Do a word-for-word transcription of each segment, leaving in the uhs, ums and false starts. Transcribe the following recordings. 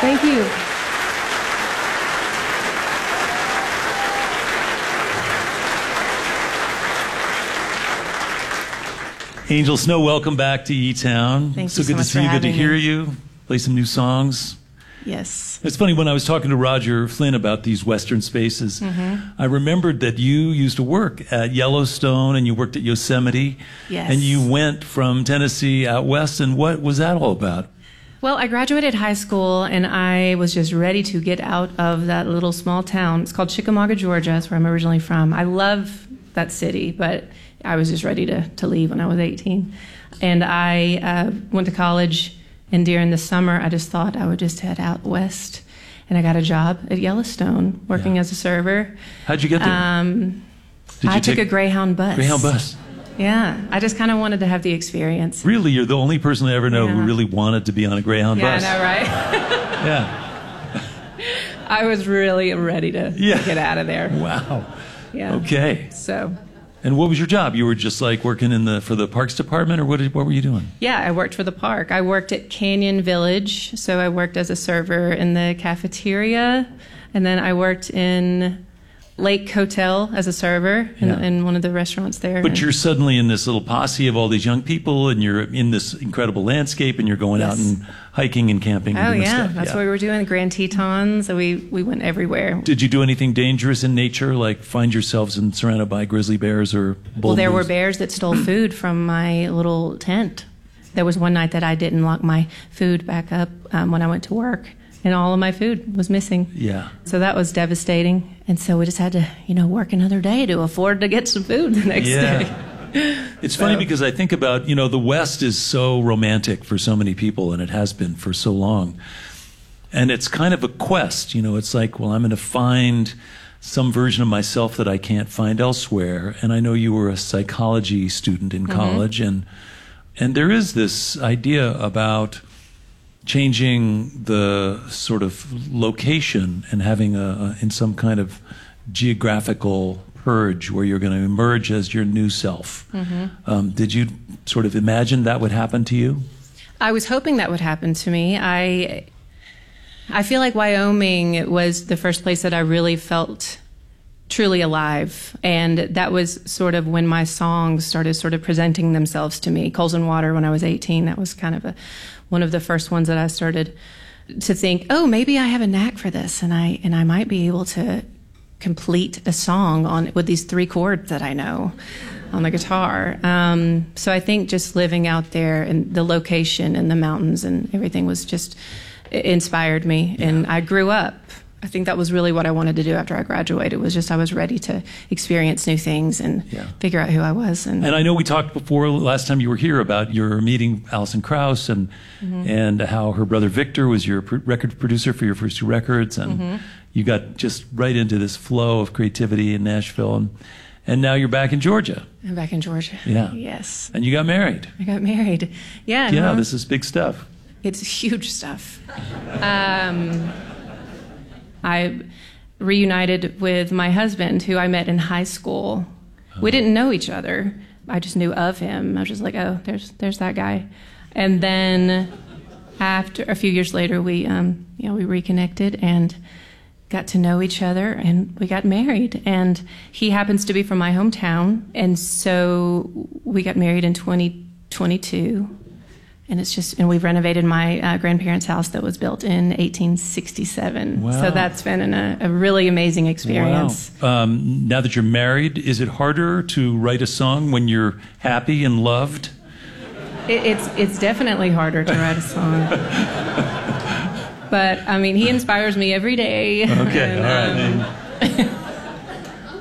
Thank you. Angel Snow, welcome back to E-Town. Thank so you so good much to see for you. Good to having hear me. you. Play some new songs. Yes. It's funny, when I was talking to Roger Flynn about these Western spaces, Mm-hmm. I remembered that you used to work at Yellowstone and you worked at Yosemite. Yes. And you went from Tennessee out west, and what was that all about? Well, I graduated high school, and I was just ready to get out of that little small town. It's called Chickamauga, Georgia. That's where I'm originally from. I love that city, but I was just ready to, to leave when I was eighteen. And I uh, went to college, and during the summer, I just thought I would just head out west. And I got a job at Yellowstone, working Yeah. as a server. How'd you get there? Um, Did I you took take a Greyhound bus. Greyhound bus? Yeah, I just kind of wanted to have the experience. Really? You're the only person I ever know who Yeah. really wanted to be on a Greyhound Yeah, bus. I know, right? Yeah. I was really ready to Yeah. get out of there. Wow. Yeah. Okay. So, And what was your job? You were just like working in the for the Parks Department, or what did, what were you doing? yeah, I worked for the park. I worked at Canyon Village, so I worked as a server in the cafeteria, and then I worked in Lake Hotel as a server in, Yeah. in one of the restaurants there. But And- you're suddenly in this little posse of all these young people, and you're in this incredible landscape, and you're going out Yes. and hiking and camping and oh doing yeah, stuff. that's Yeah. what we were doing. Grand Tetons. So we we went everywhere. Did you do anything dangerous in nature, like find yourselves in, surrounded by grizzly bears or bull Well, there were moose? bears that stole food from my little tent. There was one night that I didn't lock my food back up um, when I went to work, and all of my food was missing. Yeah. So that was devastating. And so we just had to, you know, work another day to afford to get some food the next Yeah. day. It's funny So- because I think about, you know, the West is so romantic for so many people, and it has been for so long. And it's kind of a quest, you know, it's like, well, I'm going to find some version of myself that I can't find elsewhere. And I know you were a psychology student in college, and and there is this idea about changing the sort of location and having a, in some kind of geographical purge where you're going to emerge as your new self. Um, did you sort of imagine that would happen to you? I was hoping that would happen to me. I I feel like Wyoming was the first place that I really felt truly alive. And that was sort of when my songs started sort of presenting themselves to me. Coals and Water, when I was eighteen, that was kind of a, one of the first ones that I started to think, oh, maybe I have a knack for this, and I and I might be able to complete a song on with these three chords that I know on the guitar. Um, so I think just living out there and the location and the mountains and everything was just it inspired me. Yeah. And I grew up. I think that was really what I wanted to do after I graduated, was just I was ready to experience new things and Yeah. figure out who I was. And, And I know we talked before last time you were here about your meeting Alison Krauss and and how her brother Victor was your pr- record producer for your first two records, and you got just right into this flow of creativity in Nashville, and and now you're back in Georgia. I'm back in Georgia. Yeah. Yes. And you got married. I got married. Yeah. Yeah, no, this is big stuff. It's huge stuff. Um, I reunited with my husband, who I met in high school. We didn't know each other. I just knew of him. I was just like, oh, there's there's that guy. And then after a few years later, we um, you know we reconnected and got to know each other, and we got married. And he happens to be from my hometown, and so we got married in twenty twenty-two. And it's just, and we've renovated my uh, grandparents' house that was built in eighteen sixty-seven. Wow. So that's been an, a, a really amazing experience. Wow. Um, now that you're married, is it harder to write a song when you're happy and loved? It, it's it's definitely harder to write a song. But I mean, he inspires me every day. Okay, And, all right.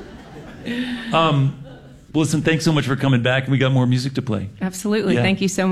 um, um, listen, thanks so much for coming back. We got more music to play. Absolutely. Yeah. Thank you so much.